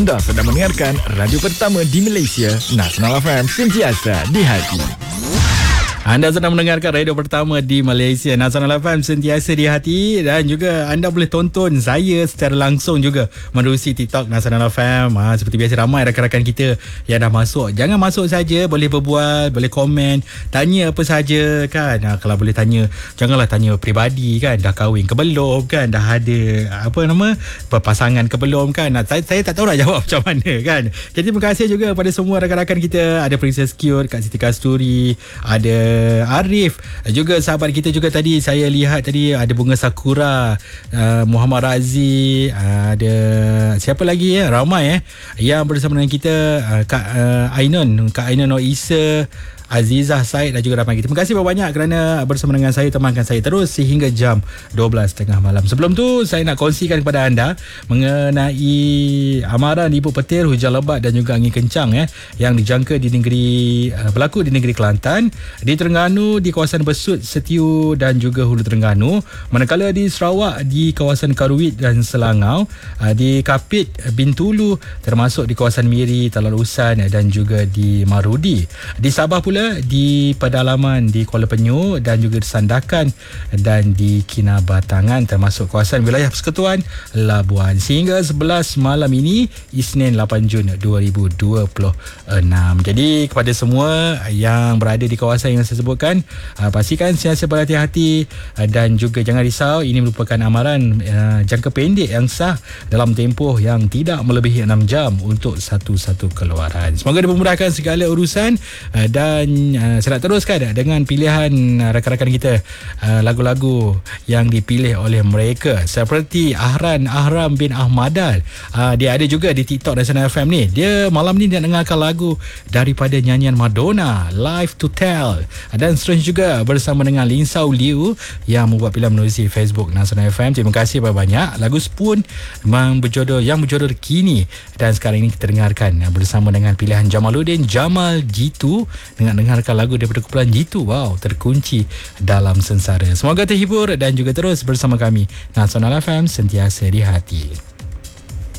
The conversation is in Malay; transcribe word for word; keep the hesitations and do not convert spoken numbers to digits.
Anda sedang mendengarkan radio pertama di Malaysia, Nasional F M, sentiasa di hati. Anda sedang mendengarkan radio pertama di Malaysia, Nasional F M, sentiasa di hati. Dan juga anda boleh tonton saya secara langsung juga menerusi TikTok Nasional F M. ha, Seperti biasa, ramai rakan-rakan kita yang dah masuk. Jangan masuk saja, boleh berbual, boleh komen, tanya apa saja kan. ha, Kalau boleh tanya, janganlah tanya peribadi kan. Dah kahwin ke belum kan, dah ada apa nama pasangan ke belum kan. ha, saya, saya tak tahu nak jawab macam mana kan. Jadi terima kasih juga pada semua rakan-rakan kita. Ada Princess Cute, Kak Siti Kasturi, ada Arif, juga sahabat kita juga tadi saya lihat tadi ada Bunga Sakura, uh, Muhammad Razi, uh, ada siapa lagi ya, ramai eh yang bersama dengan kita, uh, Kak uh, Ainun, Kak Ainun Noisa, Azizah Said dan juga ramai kita. Terima kasih banyak kerana bersama dengan saya, temankan saya terus sehingga jam dua belas tiga puluh malam. Sebelum tu saya nak kongsikan kepada anda mengenai amaran ibu petir, hujan lebat dan juga angin kencang eh yang dijangka di negeri uh, berlaku di negeri Kelantan, di Terengganu, di kawasan Besut, Setiu dan juga Hulu Terengganu, manakala di Sarawak, di kawasan Karuwit dan Selangau, uh, di Kapit, Bintulu, termasuk di kawasan Miri, Talalusan dan juga di Marudi. Di Sabah pula di pedalaman di Kuala Penyu dan juga di Sandakan dan di Kinabatangan, termasuk kawasan wilayah Persekutuan Labuan. Sehingga sebelas malam ini, Isnin lapan Jun dua ribu dua puluh enam. Jadi kepada semua yang berada di kawasan yang saya sebutkan, pastikan sentiasa berhati-hati dan juga jangan risau, ini merupakan amaran uh, jangka pendek yang sah dalam tempoh yang tidak melebihi enam jam untuk satu-satu keluaran. Semoga dimudahkan segala urusan uh, dan Uh, saya nak teruskan dengan pilihan uh, rakan-rakan kita, uh, lagu-lagu yang dipilih oleh mereka, seperti Ahran Ahram bin Ahmadan. uh, Dia ada juga di TikTok Nasional F M ni. Dia malam ni dia dengarkan lagu daripada nyanyian Madonna, Life to Tell. Dan seterusnya juga bersama dengan Lin Sao Liu yang membuat pilihan menerusi Facebook Nasional F M. Terima kasih banyak-banyak. Lagu Spoon yang berjodoh, yang berjodoh kini. Dan sekarang ini kita dengarkan uh, bersama dengan pilihan Jamaluddin, Jamal Jitu, dengan dengarkan lagu daripada kumpulan Jitu. Wow, terkunci dalam sengsara. Semoga terhibur dan juga terus bersama kami, Nasional F M, sentiasa di hati.